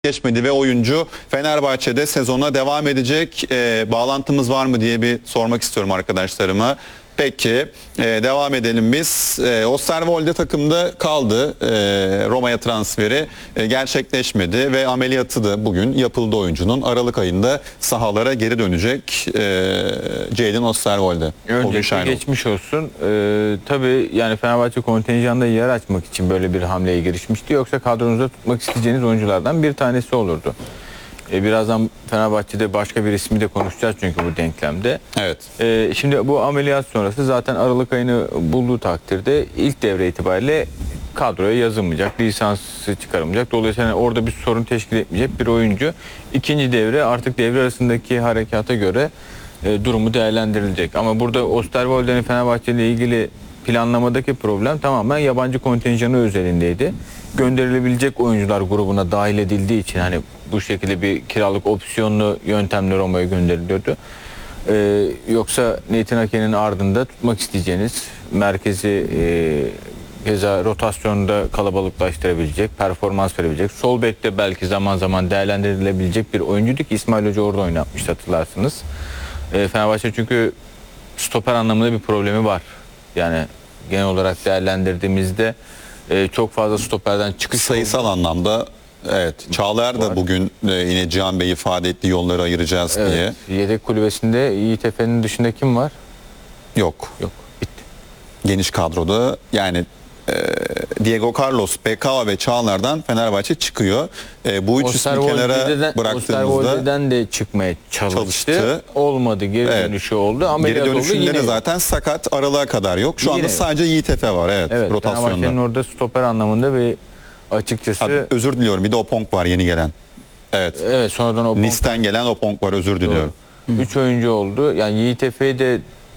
geçmedi ve oyuncu Fenerbahçe'de sezona devam edecek. Bağlantımız var mı diye bir sormak istiyorum arkadaşlarıma. Peki devam edelim biz. Osterwolde takımda kaldı. Roma'ya transferi gerçekleşmedi ve ameliyatı da bugün yapıldı oyuncunun. Aralık ayında sahalara geri dönecek Jadon Osterwolde. Öncelikle geçmiş olsun. Tabii yani Fenerbahçe kontenjanda yer açmak için böyle bir hamleye girişmişti. Yoksa kadronuzda tutmak isteyeceğiniz oyunculardan bir tanesi olurdu. Birazdan Fenerbahçe'de başka bir ismi de konuşacağız çünkü bu denklemde. Evet. Şimdi bu ameliyat sonrası zaten Aralık ayını bulduğu takdirde ilk devre itibariyle kadroya yazılmayacak, lisansı çıkarılmayacak. Dolayısıyla orada bir sorun teşkil etmeyecek bir oyuncu. İkinci devre artık devre arasındaki harekata göre durumu değerlendirilecek. Ama burada Osterwolde'nin Fenerbahçe ile ilgili planlamadaki problem tamamen yabancı kontenjanı özelindeydi. Gönderilebilecek oyuncular grubuna dahil edildiği için hani bu şekilde bir kiralık opsiyonlu yöntemle Roma'ya gönderiliyordu. Yoksa Nathan Ake'nin ardında tutmak isteyeceğiniz merkezi keza rotasyonda kalabalıklaştırabilecek, performans verebilecek, sol bekte belki zaman zaman değerlendirilebilecek bir oyuncuydu ki İsmail Hoca orada oynatmıştı hatırlarsınız. Fenerbahçe çünkü stoper anlamında bir problemi var. Yani genel olarak değerlendirdiğimizde çok fazla stoperden çıkış sayısal anlamda evet. Çağlayan da bugün yine Cihan Bey ifade ettiği yolları ayıracağız evet, diye. Yedek kulübesinde Yiğit Efe'nin dışında kim var? Yok. Yok. Bitti. Geniş kadroda yani Diego Carlos, Bekao ve Çağlar'dan Fenerbahçe çıkıyor. Bu üç ismi kenara bıraktığımızda Osterwolde'den de çıkmaya çalıştı. Olmadı. Geri dönüşü oldu. Ameliyat geri dönüşünde oldu. de zaten sakat, aralığa kadar yok. Şu anda sadece Yiğit Efe var. Evet, rotasyonda. Fenerbahçe'nin orada stoper anlamında bir açıkçası... özür diliyorum. Bir de Opong var yeni gelen. Evet. Evet, sonradan Opong. Nice'ten gelen Opong var. Özür diliyorum. 3 oyuncu oldu. Yani Yiğit Efe'yi de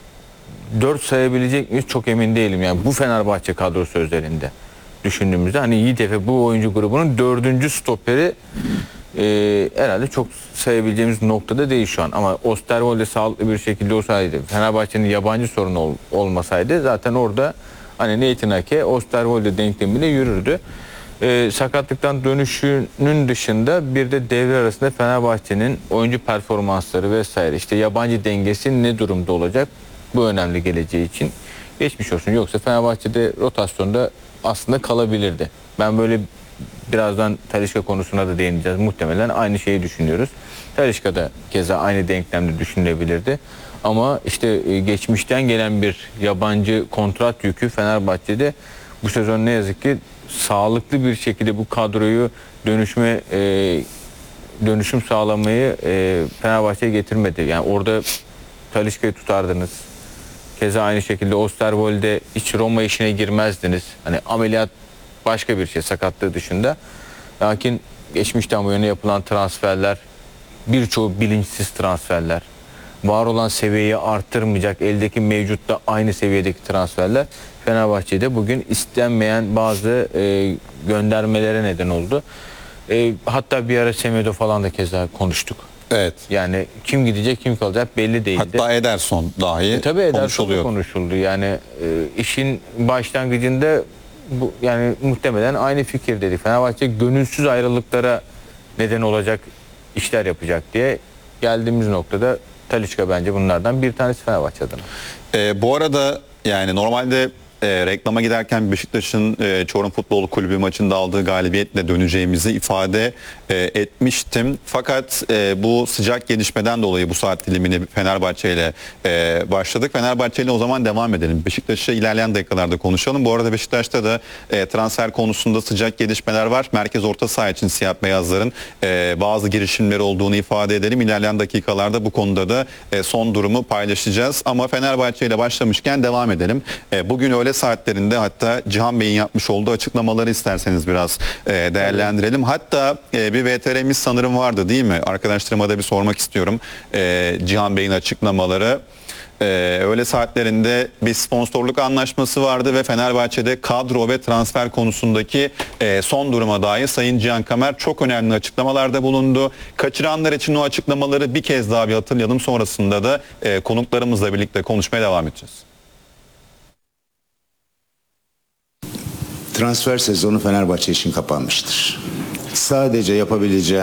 4 sayabilecek miyiz çok emin değilim. Yani bu Fenerbahçe kadrosu özelinde düşündüğümüzde hani Yiğit Efe bu oyuncu grubunun 4. stoperi herhalde çok sayabileceğimiz noktada değil şu an. Ama Osterwolde sağlıklı bir şekilde olsaydı, Fenerbahçe'nin yabancı sorunu olmasaydı zaten orada hani Nathan Ake, Osterwolde denklemiyle yürürdü. Sakatlıktan dönüşünün dışında bir de devre arasında Fenerbahçe'nin oyuncu performansları vesaire işte yabancı dengesi ne durumda olacak? Bu önemli geleceği için. Geçmiş olsun. Yoksa Fenerbahçe'de rotasyonda aslında kalabilirdi. Ben böyle birazdan Talisca konusuna da değineceğiz. Muhtemelen aynı şeyi düşünüyoruz. Talisca da keza aynı denklemde düşünülebilirdi. Ama işte geçmişten gelen bir yabancı kontrat yükü Fenerbahçe'de bu sezon ne yazık ki sağlıklı bir şekilde bu kadroyu dönüşüm sağlamayı Fenerbahçe'ye getirmedi. Yani orada Talisca'yı tutardınız. Keza aynı şekilde Osterwolde hiç Roma işine girmezdiniz. Hani ameliyat başka bir şey sakatlığı dışında. Lakin geçmişten bu yana yapılan transferler birçoğu bilinçsiz transferler. Var olan seviyeyi arttırmayacak, eldeki mevcutta aynı seviyedeki transferler Fenerbahçe'de bugün istenmeyen bazı göndermelere neden oldu. Hatta bir ara Semedo falan da keza konuştuk. Evet. Yani kim gidecek kim kalacak belli değildi. Hatta Ederson dahi tabii Ederson da konuşuldu. Yani işin başlangıcında bu yani muhtemelen aynı fikir dedi. Fenerbahçe gönülsüz ayrılıklara neden olacak işler yapacak diye geldiğimiz noktada Talisca bence bunlardan bir tanesi Fenerbahçe adına. Bu arada yani normalde reklama giderken Beşiktaş'ın Çorum Futbol Kulübü maçında aldığı galibiyetle döneceğimizi ifade etmiştim. Fakat bu sıcak gelişmeden dolayı bu saat dilimini Fenerbahçe ile başladık. Fenerbahçe ile o zaman devam edelim. Beşiktaş'a ilerleyen dakikalarda konuşalım. Bu arada Beşiktaş'ta da transfer konusunda sıcak gelişmeler var. Merkez orta saha için siyah beyazların bazı girişimleri olduğunu ifade edelim. İlerleyen dakikalarda bu konuda da son durumu paylaşacağız. Ama Fenerbahçe ile başlamışken devam edelim. Bugün öğle saatlerinde hatta Cihan Bey'in yapmış olduğu açıklamaları isterseniz biraz değerlendirelim. Hatta bir VTR'miz sanırım vardı değil mi? Arkadaşlarıma da bir sormak istiyorum. Cihan Bey'in açıklamaları. Öğle saatlerinde bir sponsorluk anlaşması vardı ve Fenerbahçe'de kadro ve transfer konusundaki son duruma dair Sayın Cihan Kamer çok önemli açıklamalarda bulundu. Kaçıranlar için o açıklamaları bir kez daha bir hatırlayalım. Sonrasında da konuklarımızla birlikte konuşmaya devam edeceğiz. Transfer sezonu Fenerbahçe için kapanmıştır. sadece yapabileceğim